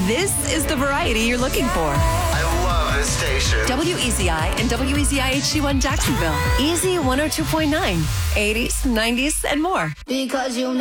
This is the variety you're looking for. I love this station. WEZI and WEZI HD1 Jacksonville. Easy 102.9. 80s, 90s, and more. Because you know